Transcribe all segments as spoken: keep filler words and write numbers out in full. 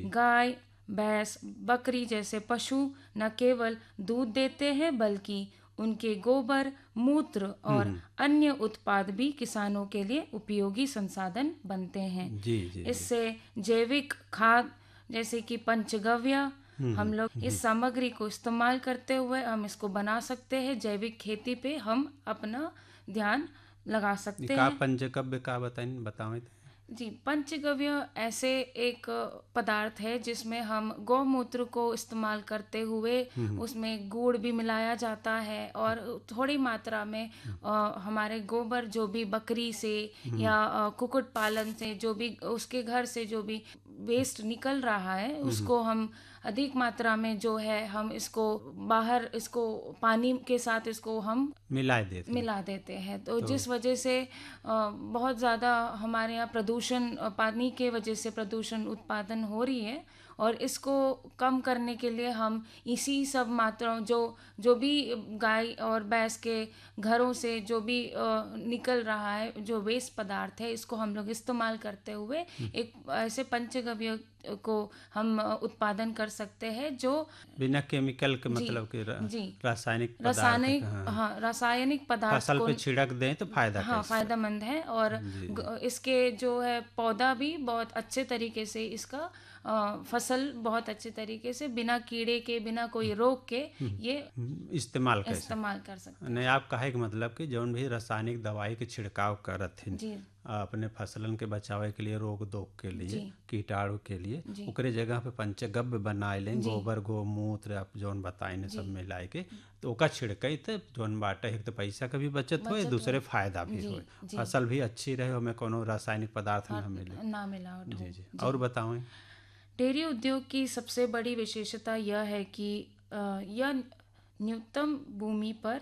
गाय, भैंस, बकरी जैसे पशु न केवल दूध देते हैं बल्कि उनके गोबर, मूत्र और अन्य उत्पाद भी किसानों के लिए उपयोगी संसाधन बनते हैं। जी जी जी। इससे जैविक खाद जैसे कि पंचगव्य हम लोग इस सामग्री को इस्तेमाल करते हुए हम इसको बना सकते हैं। जैविक खेती पे हम अपना ध्यान लगा सकते का हैं। पंचगव्य का बताएं बतावें तो? जी, पंचगव्य ऐसे एक पदार्थ है जिसमें हम गौमूत्र को इस्तेमाल करते हुए उसमें गुड़ भी मिलाया जाता है और थोड़ी मात्रा में अ, हमारे गोबर जो भी बकरी से या अ, कुक्कुट पालन से जो भी उसके घर से जो भी वेस्ट निकल रहा है उसको हम अधिक मात्रा में जो है हम इसको बाहर इसको पानी के साथ इसको हम मिला देते हैं। मिला देते हैं। तो, तो जिस वजह से अ, बहुत ज़्यादा हमारे यहाँ प्रदूषण अ, पानी के वजह से प्रदूषण उत्पादन हो रही है और इसको कम करने के लिए हम इसी सब मात्राओं जो जो भी गाय और भैंस के घरों से जो भी अ, निकल रहा है जो वेस्ट पदार्थ है इसको हम लोग इस्तेमाल करते हुए एक ऐसे पंचगव्य को हम उत्पादन कर सकते हैं जो बिना केमिकल के, जी, मतलब कि जी, रासायनिक पदार्थ रासायनिक हाँ, हाँ रासायनिक पदार्थ फसल को पे छिड़क दें तो फायदा हाँ कैसे? फायदेमंद है और जी जी। ग- इसके जो है पौधा भी बहुत अच्छे तरीके से इसका अ, फसल बहुत अच्छे तरीके से बिना कीड़े के बिना कोई रोग के ये इस्तेमाल कैसे? इस्तेमाल कर सकते नहीं, आप कहे कि मतलब कि जौन भी रासायनिक दवाई के छिड़काव करत हैं। हन जी अपने फसलन के बचावे के लिए, रोग दोग के लिए, जी कीटाणु के लिए, जी ओकरे जगह पे पंचगव्य बनाए लें, जी गोबर गौमूत्र आप जौन बताए ने जी सब मिलाए के तो ओका छिड़कई तो जौन बाटे एक तो पैसा का भी बचत होए, बचत दूसरे हो फायदा भी जी होए, जी फसल भी अच्छी रहे, हमें कोनो रासायनिक पदार्थ हाँ ना मिले। ना मिलावट हो जी जी। जी। और बताएं। डेयरी उद्योग की सबसे बड़ी विशेषता यह है कि अ, यह न्यूनतम भूमि पर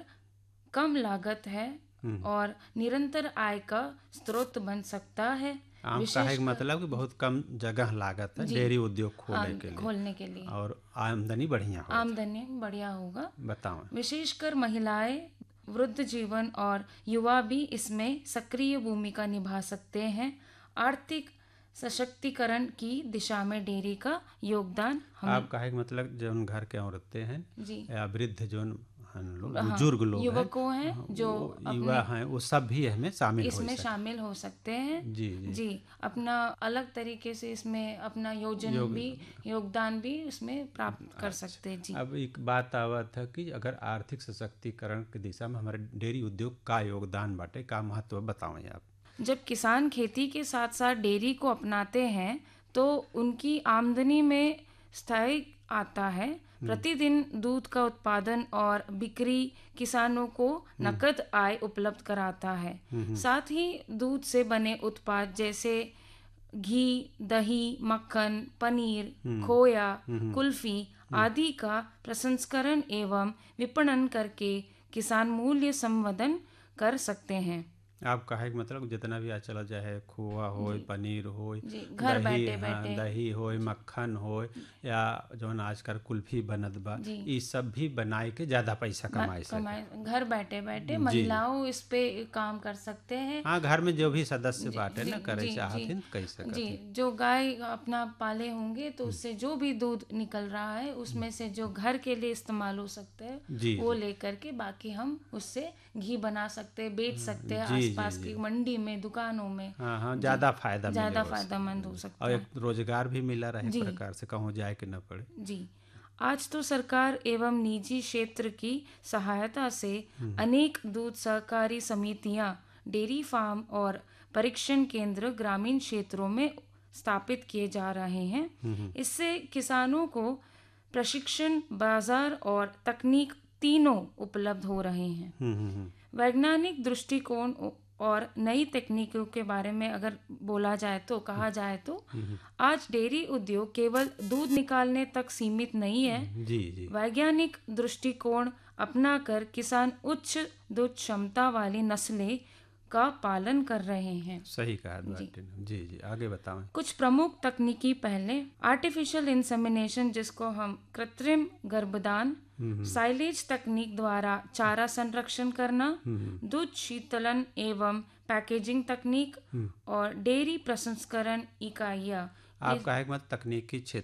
कम लागत है और निरंतर आय का स्रोत बन सकता है। आम कहे विशेष के मतलब कि बहुत कम जगह लागत है जी डेयरी उद्योग खोले हाँ, के लिए खोलने के लिए और आमदनी बढ़िया हो। आमदनी बढ़िया होगा। बताओ। विशेषकर महिलाएं, वृद्ध जीवन और युवा भी इसमें सक्रिय भूमिका निभा सकते हैं। आर्थिक सशक्तिकरण की दिशा में डेयरी का योगदान हम आप कहे कि मतलब जौन घर के औरतें हैं जी या वृद्ध जौन हम लोग हाँ बुजुर्ग लोग हैं, युवकों हैं जो वो युवा हैं, वो सब भी इसमें शामिल हो इसमें सकते शामिल हो सकते हैं। जी जी। जी अपना अलग तरीके से इसमें अपना योजन योग भी योगदान भी इसमें प्राप्त कर अच्छा। सकते हैं। जी अब एक बात आवत है कि अगर आर्थिक सशक्तिकरण की दिशा में हमारे डेयरी उद्योग का योगदान बाटे, का महत्व बताएं आप। जब किसान खेती के साथ साथ डेयरी को अपनाते हैं तो उनकी आमदनी में स्थायी आता है। प्रतिदिन दूध का उत्पादन और बिक्री किसानों को नकद आय उपलब्ध कराता है। साथ ही दूध से बने उत्पाद जैसे घी, दही, मक्खन, पनीर, खोया, कुल्फी आदि का प्रसंस्करण एवं विपणन करके किसान मूल्य संवर्धन कर सकते हैं। आप कहे कि मतलब जितना भी आज चला चाहे खोआ हो, पनीर हो, जी घर दही, बैठे हाँ बैठे दही हो, मक्खन हो या जौन आजकल कुल्फी बनत बा, जी ये सब भी बनाए के ज्यादा पैसा कमाए सके। कमाए घर बैठे बैठे जी। महिलाओं इस पे काम कर सकते हैं। हाँ, घर में जो भी सदस्य बाटे जी ना करे जी चाहथिन कह जी सकत जी हैं। जो गाय अपना पाले होंगे तो उससे जो भी दूध निकल रहा है उसमें से जो घर के लिए इस्तेमाल हो सकते हैं जी वो जी लेकर के बाकी हम उससे घी बना सकते हैं, बेच सकते हैं जी जी आसपास जी। की मंडी में, दुकानों में। हाँ हाँ, ज्यादा फायदा मिले ज्यादा उससे। फायदेमंद हो सकता और है। एक रोजगार भी मिला रहे जी प्रकार से, कहूँ जाए कि न पड़े। जी आज तो सरकार एवं निजी क्षेत्र की सहायता से अनेक दूध सहकारी समितियां, डेयरी फार्म और परीक्षण केंद्र ग्रामीण क्षेत्रों में स्थापित किए जा रहे हैं। इससे किसानों को प्रशिक्षण, बाजार और तकनीक तीनों उपलब्ध हो रहे हैं। हम्म हम्म हम्म। वैज्ञानिक दृष्टिकोण और नई तकनीकों के बारे में अगर बोला जाए तो कहा जाए तो आज डेयरी उद्योग केवल दूध निकालने तक सीमित नहीं है। जी जी। वैज्ञानिक दृष्टिकोण अपनाकर किसान उच्च दूध क्षमता वाली नस्लें का पालन कर रहे हैं। सही कहा बाटे ने। जी जी, आगे बताएं। कुछ प्रमुख तकनीकी पहले आर्टिफिशियल इंसेमिनेशन जिसको हम कृत्रिम गर्भधान, साइलेज तकनीक द्वारा चारा संरक्षण करना, दूध शीतलन एवं पैकेजिंग तकनीक और डेयरी प्रसंस्करण इकाइयाँ। आप कहे कि मतलब तकनीकी क्षेत्र